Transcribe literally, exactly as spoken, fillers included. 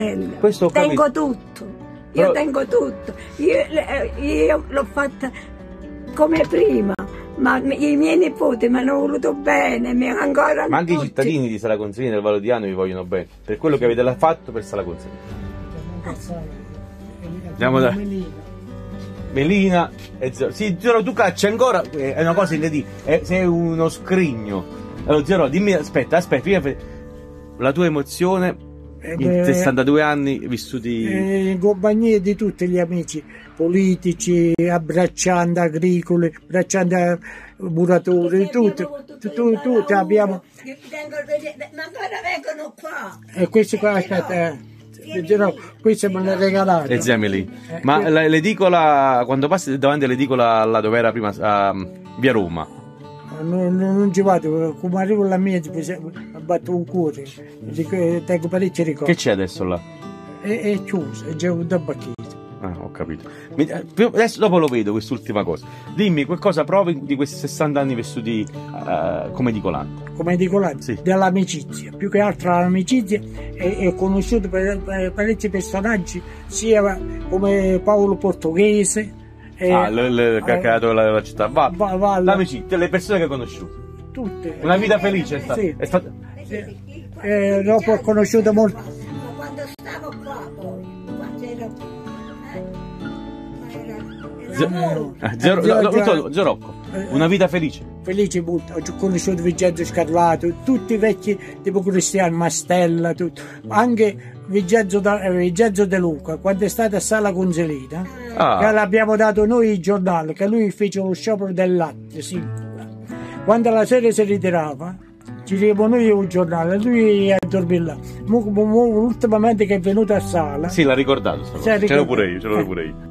Questo ho tengo capito. tutto, io Però... tengo tutto, io, io l'ho fatta come prima, ma i miei nipoti mi hanno voluto bene, mi ancora ma anche tutti. i cittadini di Sala Consilina del Valodiano vi vogliono bene, per quello che avete fatto per Sala Consilina. Andiamo da Melina e Zero. Sì, Zero, tu cacci ancora, è una cosa che ti eh, sei uno scrigno. Allora Zero, dimmi, aspetta, aspetta, prima, la tua emozione Eh in beh, sessantadue anni vissuti eh, in compagnia di tutti gli amici politici, abbracciando agricoli, abbracciando muratori, tutti, tutti, tutti abbiamo. Ma ancora vengono qua. E questi qua, aspetta, eh, Zero, questi me li regalati. e zia Melina. Ma la- l'edicola, quando passi davanti all'edicola là dove era prima, a via Roma, Non, non, non ci vado, come arrivo alla mia mi batto un cuore, dico, eh, tengo parecchi ricordi. che c'è adesso là? È, è chiuso, è già un tabacchino. Ah, ho capito. Mi- eh, Adesso dopo lo vedo quest'ultima cosa. Dimmi qualcosa provi di questi sessanta anni vissuti eh, come edicolante. Come dico là, Sì. dell'amicizia, più che altro l'amicizia, e ho conosciuto per- per- parecchi personaggi, sia come Paolo Portoghese, eh, Ah, l- l- che ha eh, creato la, la città. Va, Va- va- l'amicizia, le persone che hai conosciuto. tutte. Una vita felice è stata. Sì. È stata... Eh, dopo ho conosciuto molto. Ma quando stavo qua poi, quando ero... eh, ma era- Ze- era molto. eh, Zero, Zero- no, no, Zero- Zero- Zorocco, una vita felice. Felice molto, ho conosciuto Vincenzo Scarlato, tutti i vecchi tipo Cristiano Mastella, tutto. Anche Vincenzo, da, eh, Vincenzo De Luca, quando è stata a Sala Consilina, Ah. che l'abbiamo dato noi il giornale, che lui fece lo sciopero del latte, sì. Quando la sera si ritirava, ci diamo noi un giornale, lui è a dormire là. Mo- mo- mo- ultimamente che è venuto a Sala, Sì, l'ha ricordato. sta Sì, cosa. Ce l'ho ricordo. pure io, ce l'ho Eh. pure io.